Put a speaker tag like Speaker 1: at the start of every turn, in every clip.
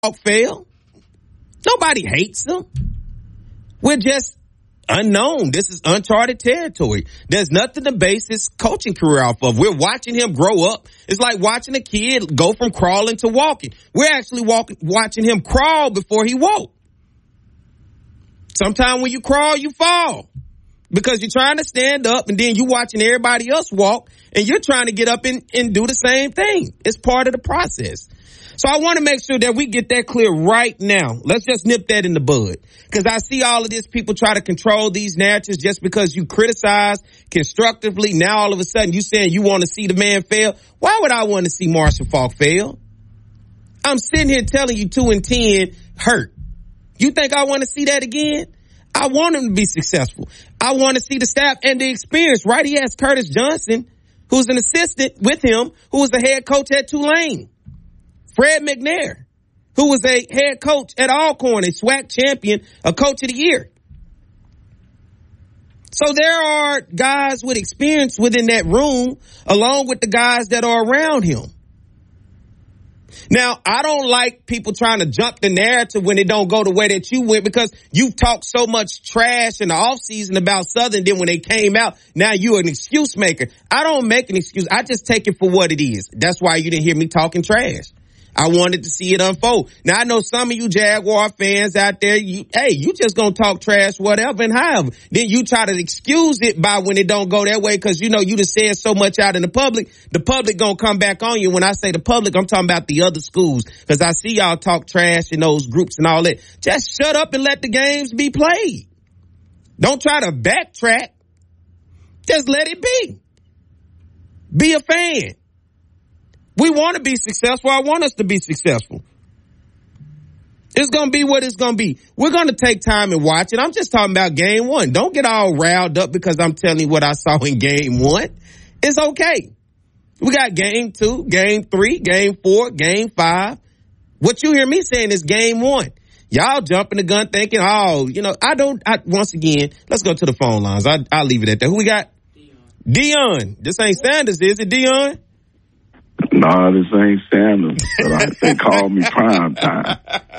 Speaker 1: fail. Nobody hates him. We're just unknown. This is uncharted territory. There's nothing to base his coaching career off of. We're watching him grow up. It's like watching a kid go from crawling to walking. We're actually watching him crawl before he walked. Sometimes when you crawl, you fall because you're trying to stand up and then you're watching everybody else walk and you're trying to get up and do the same thing. It's part of the process. So I want to make sure that we get that clear right now. Let's just nip that in the bud. Because I see all of this, people try to control these narratives just because you criticize constructively. Now all of a sudden you saying you want to see the man fail. Why would I want to see Marshall Faulk fail? I'm sitting here telling you 2-10 hurt. You think I want to see that again? I want him to be successful. I want to see the staff and the experience, right? He has Curtis Johnson, who's an assistant with him, who was the head coach at Tulane. Fred McNair, who was a head coach at Alcorn, a SWAC champion, a coach of the year. So there are guys with experience within that room, along with the guys that are around him. Now, I don't like people trying to jump the narrative when it don't go the way that you went because you talked so much trash in the offseason about Southern. Then when they came out, now you're an excuse maker. I don't make an excuse. I just take it for what it is. That's why you didn't hear me talking trash. I wanted to see it unfold. Now, I know some of you Jaguar fans out there, you just gonna talk trash, whatever and however. Then you try to excuse it by when it don't go that way because, you know, you just said so much out in the public gonna come back on you. When I say the public, I'm talking about the other schools because I see y'all talk trash in those groups and all that. Just shut up and let the games be played. Don't try to backtrack. Just let it be. Be a fan. We want to be successful. I want us to be successful. It's going to be what it's going to be. We're going to take time and watch it. I'm just talking about game one. Don't get all riled up because I'm telling you what I saw in game one. It's okay. We got game 2, game 3, game 4, game 5. What you hear me saying is game 1. Y'all jumping the gun thinking, once again, let's go to the phone lines. I'll leave it at that. Who we got? Dion. This ain't Sanders, is it, Dion?
Speaker 2: No, this ain't Sanders, but they call me prime time.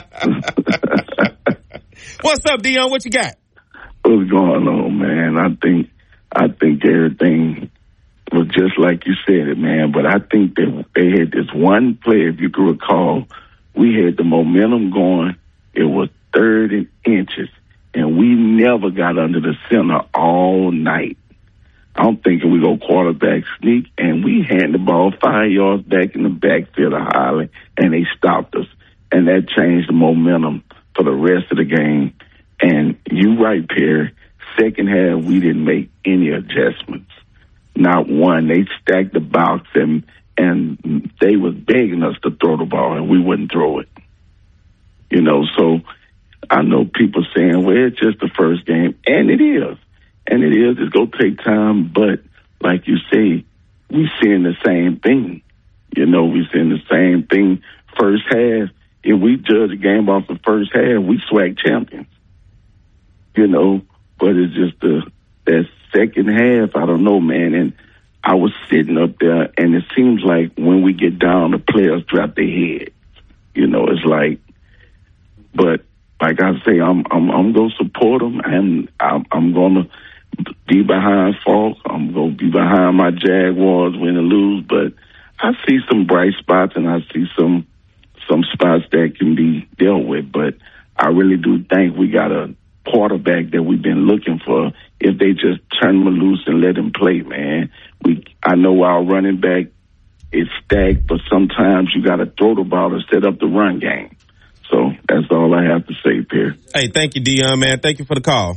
Speaker 1: What's up, Dion? What you got?
Speaker 2: What's going on, man? I think everything was just like you said it, man. But I think that they had this one play, if you can recall, we had the momentum going. It was 30 inches, and we never got under the center all night. I'm thinking we go quarterback sneak, and we hand the ball 5 yards back in the backfield of Holly, and they stopped us. And that changed the momentum for the rest of the game. And you right, Perry, second half, we didn't make any adjustments. Not one. They stacked the box, and they was begging us to throw the ball, and we wouldn't throw it. You know, so I know people saying, well, it's just the first game, and it is. And it is. It's going to take time. But like you say, we seeing the same thing. You know, we seeing the same thing. First half, if we judge a game off the first half, we SWAC champions. You know, but it's just that second half, I don't know, man. And I was sitting up there, and it seems like when we get down, the players drop their heads. You know, it's like, but like I say, I'm going to support them, and I'm going to be behind Faulk. I'm going to be behind my Jaguars win or lose, but I see some bright spots and I see some spots that can be dealt with, but I really do think we got a quarterback that we've been looking for. If they just turn him loose and let him play, man. I know our running back is stacked, but sometimes you got to throw the ball to set up the run game. So that's all I have to say, Pierre.
Speaker 1: Hey, thank you, Dion, man. Thank you for the call.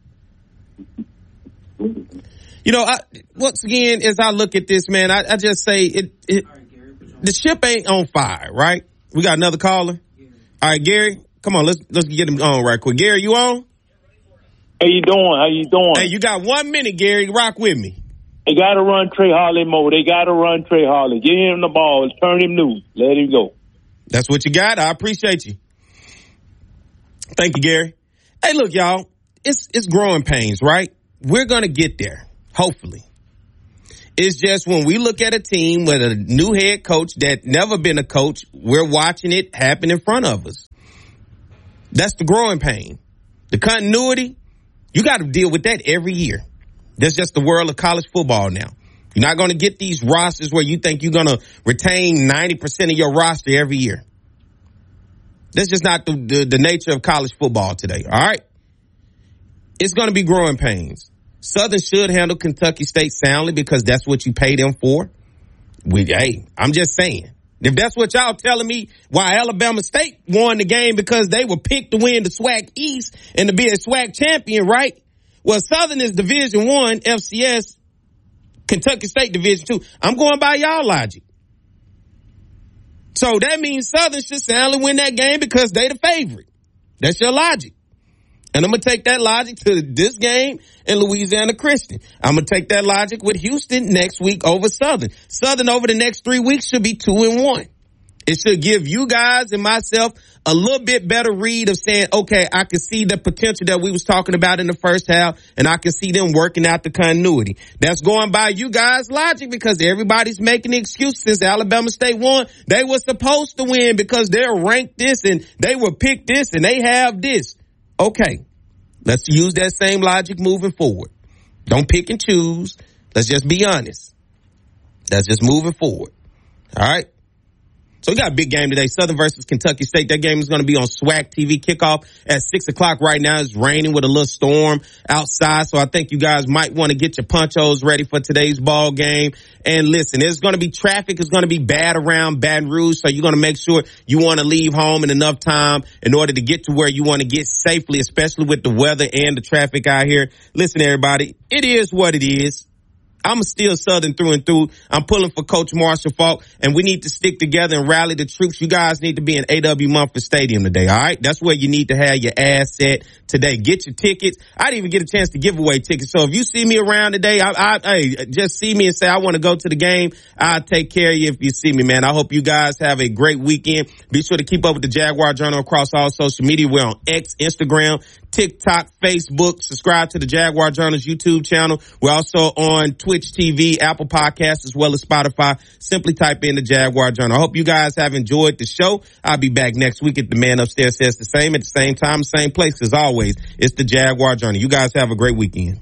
Speaker 1: You know, once again, as I look at this, man, I just say the ship ain't on fire, right? We got another caller. All right, Gary, come on, let's get him on right quick. Gary, you on?
Speaker 3: How you doing?
Speaker 1: Hey, you got 1 minute, Gary. Rock with me.
Speaker 3: They got to run Trey Harley more. They got to run Trey Harley. Get him the ball. Turn him loose. Let him go.
Speaker 1: That's what you got. I appreciate you. Thank you, Gary. Hey, look, y'all. It's growing pains, right? We're going to get there, hopefully. It's just when we look at a team with a new head coach that never been a coach, we're watching it happen in front of us. That's the growing pain. The continuity, you got to deal with that every year. That's just the world of college football now. You're not going to get these rosters where you think you're going to retain 90% of your roster every year. That's just not the nature of college football today, all right? It's going to be growing pains. Southern should handle Kentucky State soundly because that's what you pay them for. I'm just saying. If that's what y'all telling me, why Alabama State won the game because they were picked to win the SWAC East and to be a SWAC champion, right? Well, Southern is Division I, FCS, Kentucky State Division II. I'm going by y'all logic. So that means Southern should soundly win that game because they the favorite. That's your logic. And I'm going to take that logic to this game in Louisiana Christian. I'm going to take that logic with Houston next week over Southern. Southern over the next 3 weeks should be 2-1. It should give you guys and myself a little bit better read of saying, okay, I can see the potential that we was talking about in the first half, and I can see them working out the continuity. That's going by you guys' logic because everybody's making the excuse since Alabama State won. They were supposed to win because they're ranked this and they were picked this and they have this. Okay, let's use that same logic moving forward. Don't pick and choose. Let's just be honest. That's just moving forward. All right? So we got a big game today, Southern versus Kentucky State. That game is going to be on SWAC TV. Kickoff at 6 o'clock right now. It's raining with a little storm outside, so I think you guys might want to get your ponchos ready for today's ball game. And listen, there's going to be traffic. It's going to be bad around Baton Rouge, so you're going to make sure you want to leave home in enough time in order to get to where you want to get safely, especially with the weather and the traffic out here. Listen, everybody, it is what it is. I'm still Southern through and through. I'm pulling for Coach Marshall Faulk, and we need to stick together and rally the troops. You guys need to be in A.W. Mumford Stadium today, all right? That's where you need to have your ass set today. Get your tickets. I didn't even get a chance to give away tickets. So if you see me around today, just see me and say, I want to go to the game. I'll take care of you if you see me, man. I hope you guys have a great weekend. Be sure to keep up with the Jaguar Journal across all social media. We're on X, Instagram, TikTok, Facebook. Subscribe to the Jaguar Journal's YouTube channel. We're also on Twitch TV, Apple Podcasts, as well as Spotify. Simply type in the Jaguar Journal. I hope you guys have enjoyed the show. I'll be back next week if the man upstairs says the same at the same time, same place. As always, it's the Jaguar Journal. You guys have a great weekend.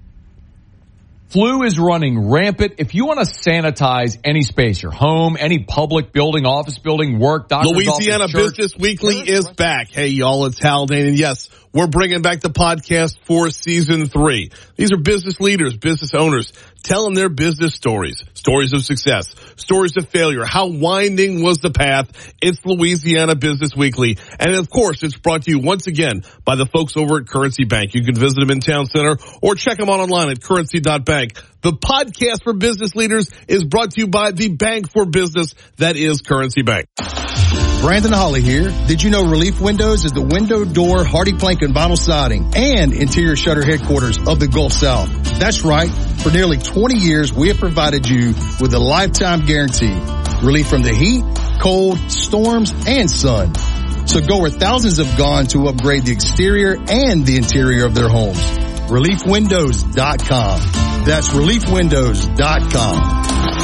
Speaker 4: Flu is running rampant. If you want to sanitize any space, your home, any public building, office building, work, doctor's
Speaker 5: Louisiana
Speaker 4: office, church,
Speaker 5: Business Weekly is back. Hey, y'all, it's Haldane. And yes, we're bringing back the podcast for season 3. These are business leaders, business owners, telling their business stories, stories of success, stories of failure. How winding was the path? It's Louisiana Business Weekly. And of course, it's brought to you once again by the folks over at Currency Bank. You can visit them in Town Center or check them out online at currency.bank. The podcast for business leaders is brought to you by the bank for business that is Currency Bank.
Speaker 6: Brandon Holly here. Did you know Relief Windows is the window, door, hardy plank, and vinyl siding and interior shutter headquarters of the Gulf South? That's right. For nearly 20 years, we have provided you with a lifetime guarantee. Relief from the heat, cold, storms, and sun. So go where thousands have gone to upgrade the exterior and the interior of their homes. ReliefWindows.com. That's ReliefWindows.com.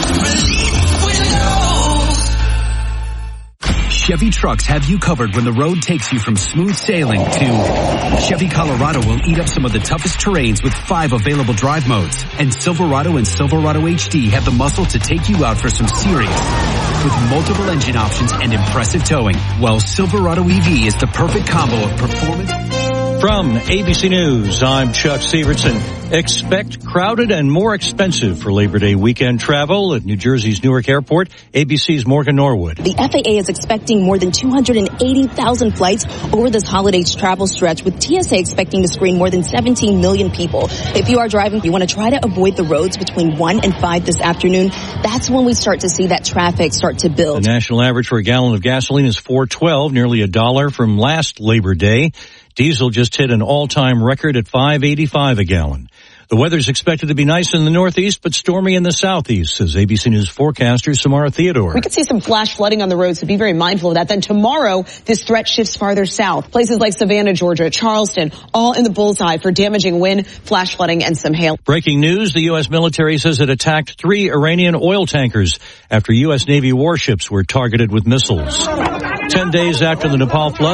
Speaker 7: Chevy trucks have you covered when the road takes you from smooth sailing to Chevy Colorado will eat up some of the toughest terrains with 5 available drive modes. And Silverado and Silverado HD have the muscle to take you out for some serious with multiple engine options and impressive towing. While Silverado EV is the perfect combo of performance.
Speaker 8: From ABC News, I'm Chuck Severson. Expect crowded and more expensive for Labor Day weekend travel at New Jersey's Newark Airport. ABC's Morgan Norwood.
Speaker 9: The FAA is expecting more than 280,000 flights over this holidays travel stretch, with TSA expecting to screen more than 17 million people. If you are driving, you want to try to avoid the roads between 1 and 5 this afternoon. That's when we start to see that traffic start to build.
Speaker 8: The national average for a gallon of gasoline is $4.12, nearly $1 from last Labor Day. Diesel just hit an all-time record at $5.85 a gallon. The weather's expected to be nice in the northeast, but stormy in the southeast, says ABC News forecaster Samara Theodore.
Speaker 10: We could see some flash flooding on the roads, so be very mindful of that. Then tomorrow, this threat shifts farther south. Places like Savannah, Georgia, Charleston, all in the bullseye for damaging wind, flash flooding, and some hail.
Speaker 8: Breaking news, the U.S. military says it attacked 3 Iranian oil tankers after U.S. Navy warships were targeted with missiles. 10 days after the Nepal flood,